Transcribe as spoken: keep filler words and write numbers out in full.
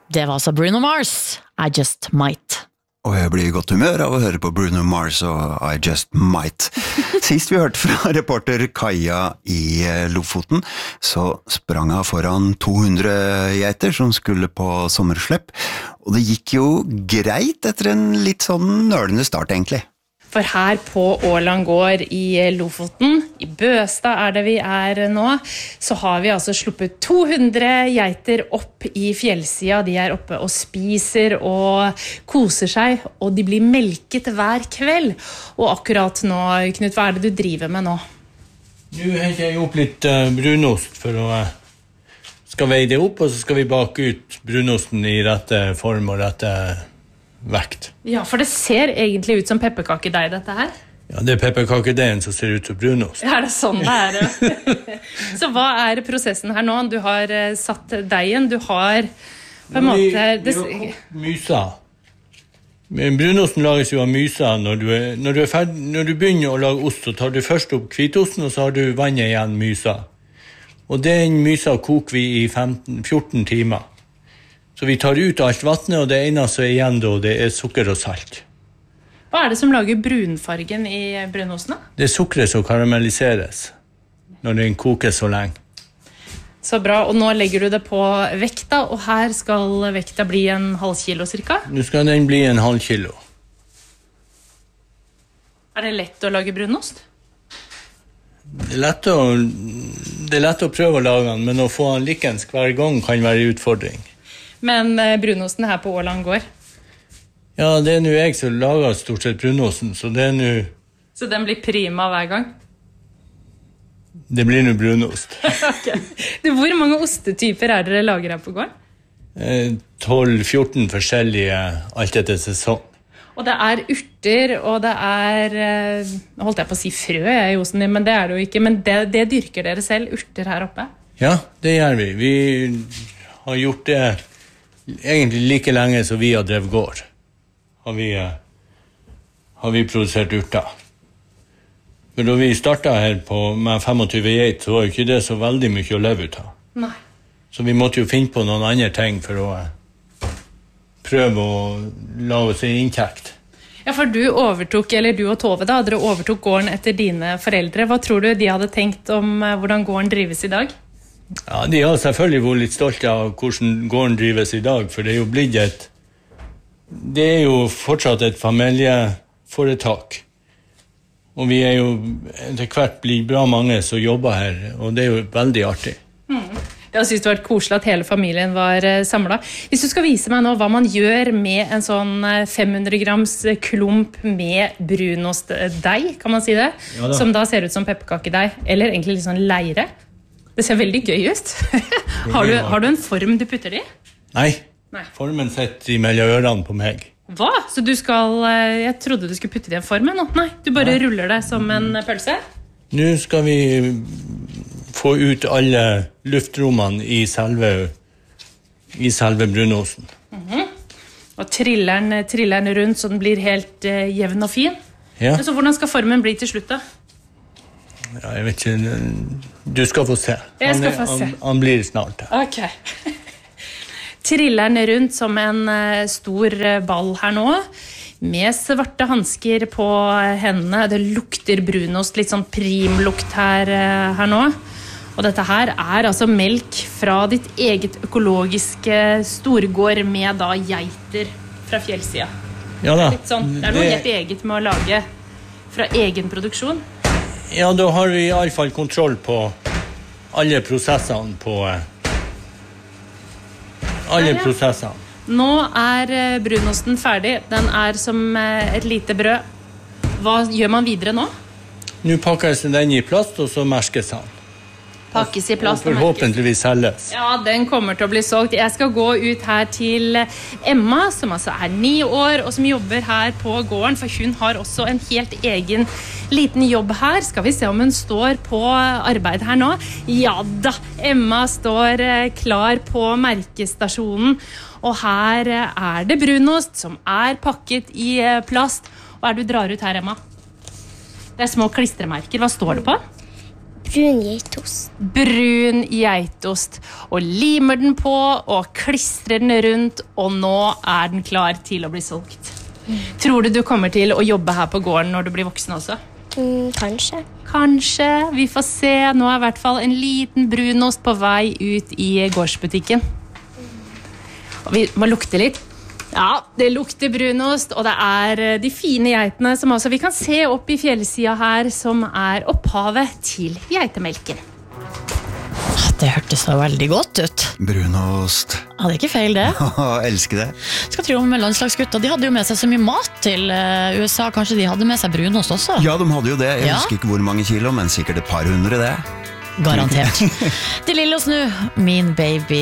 Det var så Bruno Mars, I Just Might. Og jeg blir i godt humør av å høre på Bruno Mars og I Just Might. Sist vi hørte fra reporter Kaja i Lofoten, så sprang hun foran to hundre geiter som skulle på sommerslepp. Og det gikk jo greit etter en litt sånn nølende start egentlig. For her på Åland gård i Lofoten, i Bøstad er det vi er nå, så har vi altså sluppet to hundre geiter opp i fjellsida. De er oppe og spiser og koser seg, og de blir melket hver kveld. Og akkurat nå, Knut, hva er det du driver med nå? Nå henter jeg opp litt uh, brunost for å uh, skal veie det opp, og så skal vi bake ut brunosten i rette form og rette vekt. Ja, for det ser egentlig ut som pepperkakedeig, dette her. Ja, det er pepperkakedeigen som ser ut som brunost. Ja, det er sånn det er. Så hva er prosessen her nå? Du har uh, satt deigen, du har på en måte... Vi, vi har kokt mysa. Men brunosten lages jo av mysa. Når du, er, når, du er ferdig, når du begynner å lage ost, så tar du først opp hvitosten, og så har du vannet igjen mysa. Og den mysa koker vi i femten, fjorten timer. Så vi tar ut alt vattnet, og det eneste som er igjen da, det er sukker og salt. Hva er det som lager brunfargen i brunosten? Det er sukkeret som karamelliseres når den koker så lenge. Så bra, og nå legger du det på vekta, og her skal vekta bli en halv kilo cirka? Nå skal den bli en halv kilo. Er det lett å lage brunost? Det er lett å, det er lett å prøve å lage den, men å få den likens hver gang kan være en utfordring. Men brunosten her på Åland går? Ja, det er nå jeg som lager stort sett brunosten, så det er nå... Så den blir prima hver gang? Det blir nå brunost. Okay. Du, hvor mange ostetyper er dere lager her på gården? tolv fjorten forskjellige, alt etter sesong. Og det er urter, og det er... Nå holdt jeg på å si frø jeg, i osten din, men det er det jo ikke. Men det, det dyrker dere selv, urter her oppe? Ja, det gjør vi. Vi har gjort det... Egentlig like lenge som vi har drevet gård, har vi, har vi produsert urter. For da vi startet her på, med tjuefem geit, så var jo ikke det så veldig mye å leve ut av. Nei. Så vi måtte jo finne på noen andre ting for å prøve å lage oss en inntekt. Ja, for du overtok, eller du og Tove da, dere overtok gården etter dine foreldre. Hva tror du de hadde tenkt om hvordan gården drives i dag? Ja, de har selvfølgelig vært litt stolte av hvordan gården drives i dag, for det er jo blitt et... Det er jo fortsatt et familieforetak. Og vi er jo etter hvert blitt bra mange som jobber her, og det er jo veldig artig. Mm. Jeg synes det var koselig at hele familien var samlet. Hvis du skal vise meg nå hva man gjør med en sånn fem hundre grams klump med brunostdeig, kan man si det? Ja, da. Som da ser ut som pepperkakedeig, eller egentlig litt sånn leire. Det ser veldig gøy ut. har, du, har du en form du putter det i? Nei. Nei. Formen sitter mellom ørene på meg. Hva? Så du skal... Jeg trodde du skulle putte det i en form nå. Nei, du bare Nei. ruller det som en pølse? Nå skal vi få ut alle luftrommene i selve, i selve brunosten. Mm-hmm. Og triller den, triller den rundt så den blir helt uh, jevn og fin. Ja. Men så hvordan skal formen bli til slutt da? Ja, jeg vet ikke. Du skal få se. Jeg skal få se. Han, han blir snart. Ok. Triller den rundt som en uh, stor ball her nå, med svarte handsker på hendene. Det lukter brunost, litt sånn primlukt her, uh, her nå. Og dette her er altså melk fra ditt eget økologiske storgård med da geiter fra fjellsida. Ja da. Litt sånn. Det er noe det... helt eget med å lage fra egen produksjon. Ja, da har vi i alle fall kontroll på alle prosessene på alle ja, ja. prosessene. Nå er brunosten ferdig. Den er som et lite brød. Hva gjør man videre nå? Nå pakkes den i plast, og så merkes den. Pakkes i plast og forhåpentligvis selges. Ja, den kommer til å bli solgt. Jeg skal gå ut her til Emma, som altså er ni år, og som jobber her på gården, for hun har også en helt egen liten jobb her. Skal vi se om hun står på arbeid her nå? Ja da, Emma står klar på merkestasjonen, og her er det brunost som er pakket i plast. Hva er det du drar ut her, Emma? Det er små klistremerker. Hva står det på? brun geitost. Brun geitost. Og limer den på og klistrer den rundt, og nå er den klar til å bli solgt. Tror du du kommer til å jobbe her på gården når du blir voksen også? Mm, kanskje. Kanskje, vi får se. Nå er i hvert fall en liten brunost på vei ut i gårdsbutikken. Og vi må lukte litt. Ja, det lukter brunost, og det er de fine geitene som også vi kan se opp i fjellsida her, som er opphavet til geitemelken. Det hørtes så veldig godt ut. Brunost. Ja, det er ikke feil det. Elsker det. Skal tro om landslagsgutta, de hadde jo med seg så mye mat til U S A. Kanskje de hadde med seg brunost også? Ja, de hadde jo det. Jeg Ja. husker ikke hvor mange kilo, men sikkert et par hundre det. Garantert. Til lille oss nå, min baby.